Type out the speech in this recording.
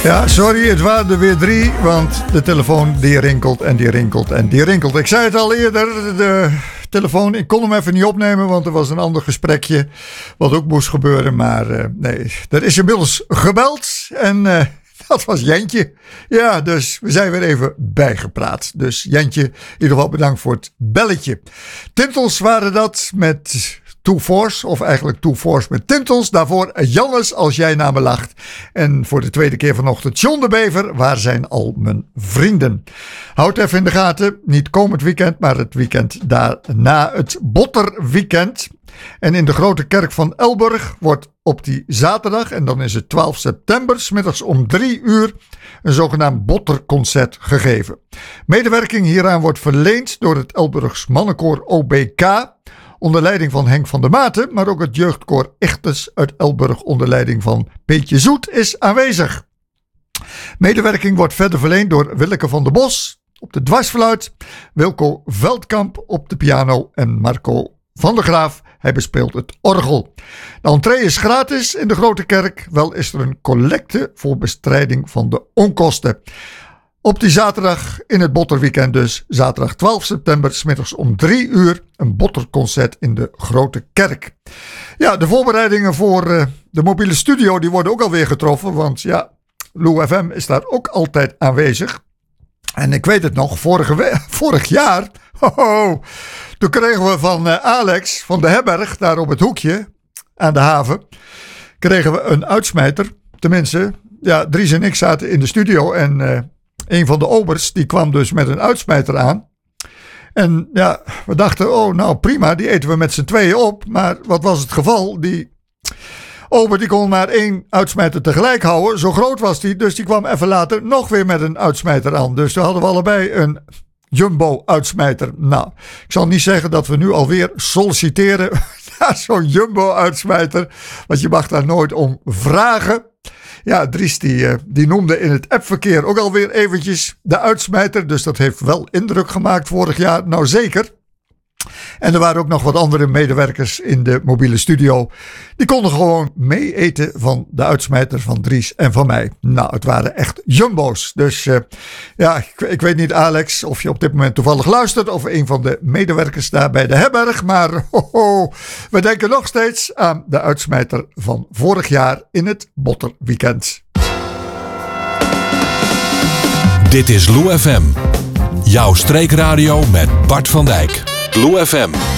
Ja, sorry, het waren er weer 3, want de telefoon die rinkelt en die rinkelt en die rinkelt. Ik zei het al eerder, de telefoon, ik kon hem even niet opnemen, want er was een ander gesprekje wat ook moest gebeuren. Maar nee, er is inmiddels gebeld en dat was Jentje. Ja, dus we zijn weer even bijgepraat. Dus Jentje, in ieder geval bedankt voor het belletje. Tintels waren dat met Two Force, of eigenlijk Two Force met Tintels. Daarvoor Jannes, als jij naar me lacht. En voor de tweede keer vanochtend John de Bever, waar zijn al mijn vrienden? Houd even in de gaten, niet komend weekend, maar het weekend daarna, het Botterweekend. En in de Grote Kerk van Elburg wordt op die zaterdag, en dan is het 12 september, 's middags om 3 uur, een zogenaamd Botterconcert gegeven. Medewerking hieraan wordt verleend door het Elburgs mannenkoor OBK, onder leiding van Henk van der Maten, maar ook het jeugdkoor Echtes uit Elburg onder leiding van Peetje Zoet is aanwezig. Medewerking wordt verder verleend door Willeke van der Bos op de dwarsfluit, Wilco Veldkamp op de piano en Marco van der Graaf, hij bespeelt het orgel. De entree is gratis in de Grote Kerk, wel is er een collecte voor bestrijding van de onkosten. Op die zaterdag in het Botterweekend dus, zaterdag 12 september, 's middags om 3 uur, een Botterconcert in de Grote Kerk. Ja, de voorbereidingen voor de mobiele studio die worden ook alweer getroffen, want ja, Lou FM is daar ook altijd aanwezig. En ik weet het nog, vorig jaar, toen kregen we van Alex van de Herberg, daar op het hoekje aan de haven, kregen we een uitsmijter. Tenminste, ja, Dries en ik zaten in de studio en een van de obers die kwam dus met een uitsmijter aan. En ja, we dachten, oh nou prima, die eten we met z'n tweeën op. Maar wat was het geval? Die ober die kon maar 1 uitsmijter tegelijk houden. Zo groot was die, dus die kwam even later nog weer met een uitsmijter aan. Dus toen hadden we allebei een jumbo-uitsmijter. Nou, ik zal niet zeggen dat we nu alweer solliciteren naar zo'n jumbo-uitsmijter. Want je mag daar nooit om vragen. Ja, Dries die noemde in het appverkeer ook alweer eventjes de uitsmijter. Dus dat heeft wel indruk gemaakt vorig jaar. Nou zeker. En er waren ook nog wat andere medewerkers in de mobiele studio. Die konden gewoon mee eten van de uitsmijter van Dries en van mij. Nou, het waren echt jumbo's. Dus ja, ik weet niet Alex of je op dit moment toevallig luistert. Of een van de medewerkers daar bij de Herberg. Maar we denken nog steeds aan de uitsmijter van vorig jaar in het Botterweekend. Dit is Lou FM. Jouw streekradio met Bart van Dijk. Lou FM.